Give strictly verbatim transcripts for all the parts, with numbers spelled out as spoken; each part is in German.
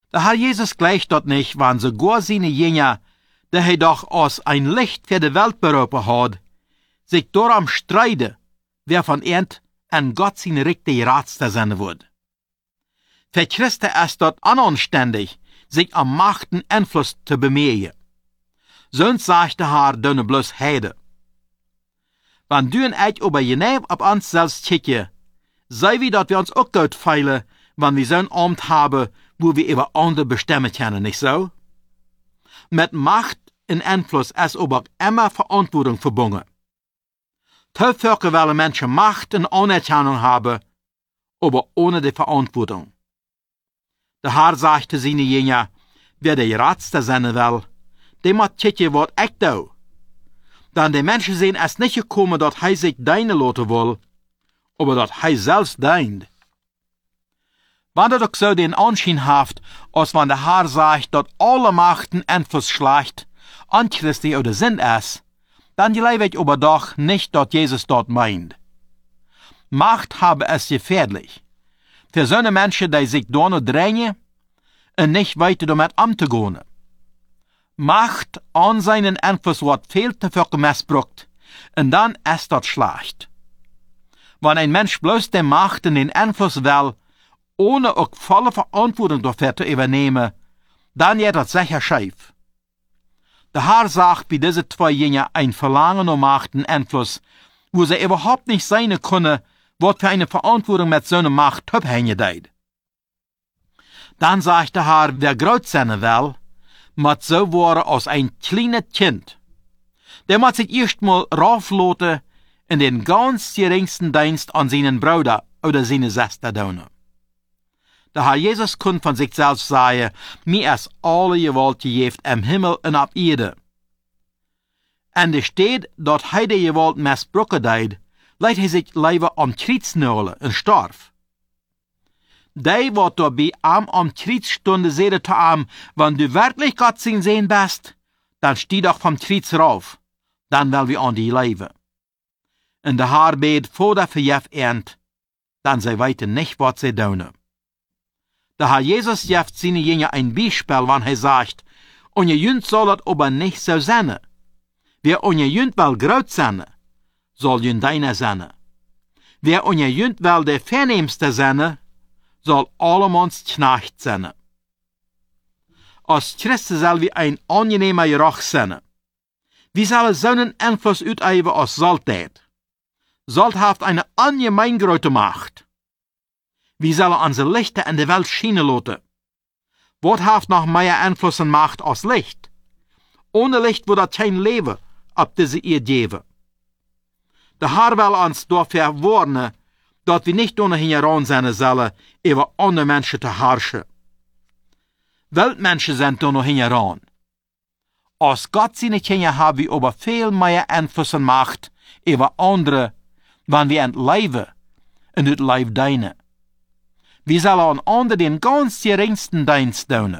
Der Herr Jesus gleicht dort nicht, wann sogar seine Jünger, der er doch als ein Licht für die Welt berufen hat, sich darum streiten, wer von ihnen an Gott sein richtiger Ratster sein wird. Für Christen ist dort unanständig, sich am Machten Einfluss zu bemühen. Sonst sagt der Herr, dünne bloß Heide. Wenn du und ich über genau auf uns selbst kicken, sei wie, dass wir uns auch gut feilen, wenn wir so ein Amt haben, wo wir über andere bestimmen können, nicht so? Mit Macht und Einfluss ist aber immer Verantwortung verbunden. Teilvölker wollen Menschen Macht und Anerkennung haben, aber ohne die Verantwortung. Der Herr sagte seine Jünger, wer der Ratster sein will, der muss kicken, was ich tue. Denn die Menschen sehen es nicht gekommen, dass er sich deine lassen will, aber dass er selbst deint. Wenn er doch so den Anschein hat, als wenn der Herr sagt, dass alle Machten Einfluss schlägt, an Christi oder sind es, dann glaube ich aber doch nicht, dass Jesus dort meint. Macht habe es gefährlich. Für so eine Menschen, die sich da noch drängen und nicht weiter damit umzugehen. Macht an seinen Einfluss wird viel zu viel missbraucht, und dann ist das schlecht. Wenn ein Mensch bloß die Macht und den Einfluss will, ohne auch volle Verantwortung dafür zu übernehmen, dann geht das sicher schief. Der Herr sagt bei diesen zwei Jüngern ein Verlangen um Macht und Einfluss, wo sie überhaupt nicht sein können, was für eine Verantwortung mit so einer Macht abhängen geht. Dann sagt der Herr, wer groß sein will, muss so werden als ein kleines Kind. Der muss sich erstmal raufloten in den ganz geringsten Dienst an seinen Bruder oder seine Schwester tun. Der Herr Jesus kann von sich selbst sagen, mir ist alle Gewalt gegeben im Himmel und auf Erde. Und es steht, dass er die Gewalt missbrauchen hat, leidt er sich lieber am Kreuz nölen und starb. Die, wat dabei am am Kreuz stunde, seht zu am, wenn du wirklich Gott sein sehen bist, dann steh doch vom Kreuz rauf, dann will wir an die leben. Und der Herr bet vor der Verjef ernt, dann sei weiter nicht, was sie tun. Der Herr Jesus gibt seine Jünger ein Beispiel, wenn er sagt, und ihr Jünd soll das aber nicht so sein. Wer und ihr Jünd will groß sein, soll Jünd deiner sein. Wer und ihr Jünd will der Vernehmste sein, soll allemans Knecht sein. Als Christen soll wir ein angenehmer Geruch sein. Wir sollen so einen Einfluss ausüben als Saltät. Salt hat eine ungemein große Macht. Wir sollen unsere Lichter in der Welt schienen lassen. Was hat noch mehr Einfluss und Macht als Licht? Ohne Licht würde kein Leben auf diese Erde geben. Der Herr will uns dafür warnen, dass wir nicht ohnehin heran sein sollen, über andere Menschen zu herrschen. Weltmenschen sind ohnehin heran. Als Gott seine Kinder haben wir aber viel mehr Einfluss und Macht über andere, wenn wir entleben und het Leib dienen. Wir sollen an anderen den ganz geringsten Dienst tun.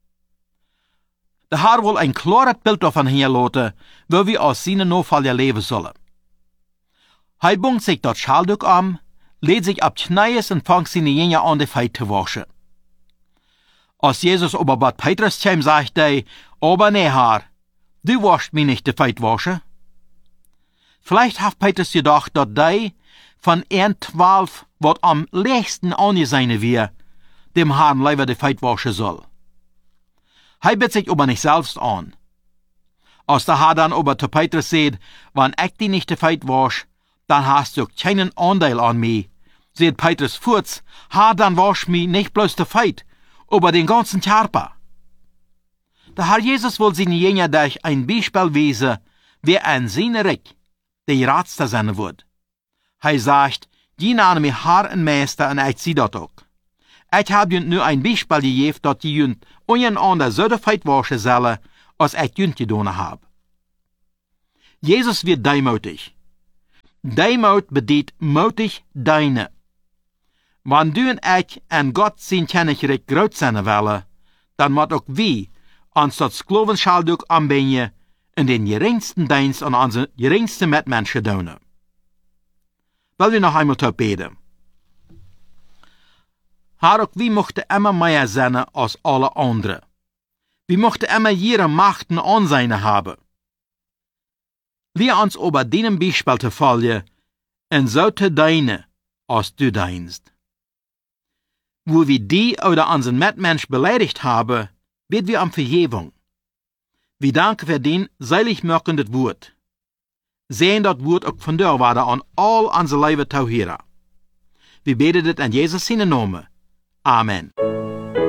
Der Herr will ein klares Bild davon herlassen, wo wir aus seinen Nachfolger leben sollen. Er bungt sich das Schaltuch an, lädt sich ab Knies und fängt seine Jünger an, die Feit zu waschen. Als Jesus aber bei Petrus kam, sagte er, aber nee, Herr, du waschst mir nicht die Feit waschen. Vielleicht hat Petrus gedacht, dass die von ein zwölf, was am leichtesten angesehen wir, dem Herrn lieber die Feit waschen soll. Er bietet sich aber nicht selbst an. Als der Herr dann aber zu Petrus sagt, wenn ich die nicht die Feit wasch, dann hast du keinen Anteil an mir. Seht Petrus furz, Herr, dann wasch mich nicht bloß die Feit, aber den ganzen Körper. Der Herr Jesus will seine Jünger durch ein Beispiel weisen, wer an seine Reich der Ratster sein wird. Er sagt, die nennen mich Herr und Meister und ich sehe das auch. Ich habe ihnen nur ein Beispiel gegeben, dass die Jünd untereinander so die Feit waschen sollen, als ich Jünd getan habe. Jesus wird demutig. Demut bedeutet mutig deine. Wenn du und ich an Gott sein Königreich groß sein wollen, dann muss auch wir uns das Sklavenschaltuch anbinden und den geringsten Dienst an unsere geringsten Mitmenschen tun. Wollen wir noch einmal beten? Haar ook wie mochten immer mehr sein als alle anderen. Wir mochten immer ihre Machten an seine haben. Lehr uns aber deinem Beispiel zu folgen, und so zu deine, als du deinst. Wo wir die oder unseren Mitmensch beleidigt haben, bitten wir um Vergebung. Wir danken für den seiligmachenden Wort. Sehen das Wort auch von der Warte an all unsere Leben zu hören. Wir beten das in Jesus seinen Namen. Amen.